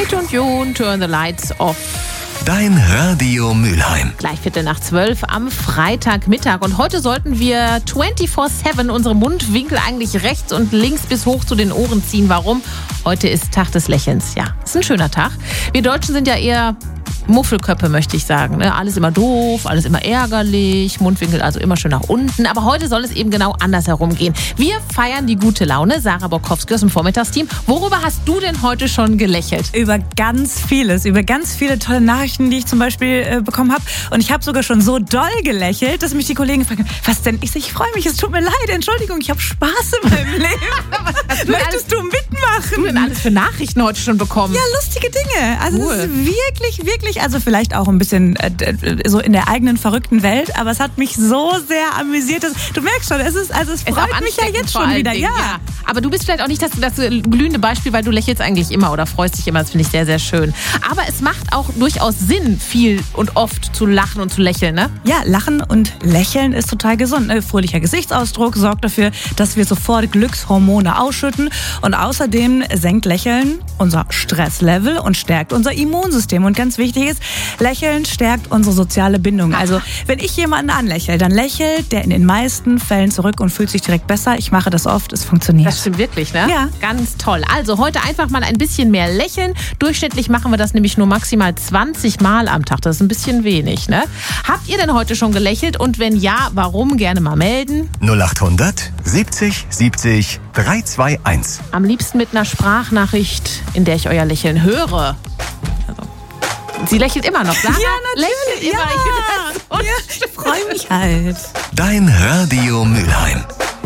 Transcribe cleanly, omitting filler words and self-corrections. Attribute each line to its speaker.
Speaker 1: Fiete und Jon, Turn the Lights Off.
Speaker 2: Dein Radio Mülheim.
Speaker 1: Gleich 11:45 am Freitagmittag. Und heute sollten wir 24/7 unsere Mundwinkel eigentlich rechts und links bis hoch zu den Ohren ziehen. Warum? Heute ist Tag des Lächelns. Ja, ist ein schöner Tag. Wir Deutschen sind ja eher Muffelköppe, möchte ich sagen. Alles immer doof, alles immer ärgerlich, Mundwinkel also immer schön nach unten. Aber heute soll es eben genau andersherum gehen. Wir feiern die gute Laune. Sarah Borkowski aus dem Vormittagsteam. Worüber hast du denn heute schon gelächelt?
Speaker 3: Über ganz vieles, über ganz viele tolle Nachrichten, die ich zum Beispiel bekommen habe. Und ich habe sogar schon so doll gelächelt, dass mich die Kollegen fragen, was denn? Ich freue mich, es tut mir leid, Entschuldigung, ich habe Spaß in meinem Leben. Möchtest du mitmachen?
Speaker 1: Was hast du denn alles für Nachrichten heute schon bekommen?
Speaker 3: Ja, lustige Dinge. Also
Speaker 1: cool.
Speaker 3: Das ist wirklich, also vielleicht auch ein bisschen so in der eigenen verrückten Welt, aber es hat mich so sehr amüsiert. Du merkst schon, es freut mich ja jetzt schon wieder. Ja.
Speaker 1: Aber du bist vielleicht auch nicht das glühende Beispiel, weil du lächelst eigentlich immer oder freust dich immer. Das finde ich sehr, sehr schön. Aber es macht auch durchaus Sinn, viel und oft zu lachen und zu lächeln, ne?
Speaker 3: Ja, Lachen und Lächeln ist total gesund. Fröhlicher Gesichtsausdruck sorgt dafür, dass wir sofort Glückshormone ausschütten. Und außerdem senkt Lächeln unser Stresslevel und stärkt unser Immunsystem. Und ganz wichtig ist, Lächeln stärkt unsere soziale Bindung. Also wenn ich jemanden anlächle, dann lächelt der in den meisten Fällen zurück und fühlt sich direkt besser. Ich mache das oft, es funktioniert.
Speaker 1: Das stimmt wirklich, ne?
Speaker 3: Ja.
Speaker 1: Ganz toll. Also heute einfach mal ein bisschen mehr lächeln. Durchschnittlich machen wir das nämlich nur maximal 20 Mal am Tag. Das ist ein bisschen wenig, ne? Habt ihr denn heute schon gelächelt? Und wenn ja, warum? Gerne mal melden.
Speaker 2: 0800 70 70 321.
Speaker 1: Am liebsten mit einer Sprachnachricht, in der ich euer Lächeln höre. Sie lächelt immer noch, Sarah?
Speaker 3: Ja, natürlich.
Speaker 1: Lächelt immer.
Speaker 3: Ja. Ich freue mich halt.
Speaker 2: Dein Radio Mülheim.